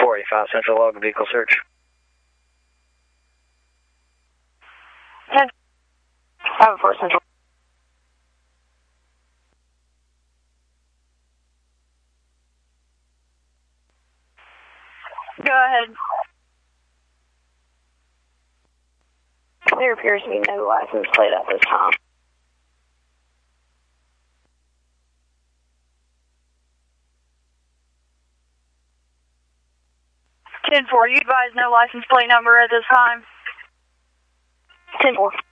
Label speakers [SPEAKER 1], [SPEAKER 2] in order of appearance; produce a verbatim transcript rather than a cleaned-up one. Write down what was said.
[SPEAKER 1] four eighty-five Central log vehicle search.
[SPEAKER 2] ten four Central. Go ahead. There appears to be no license plate at this time. ten four, you advise no license plate number at this time? ten four.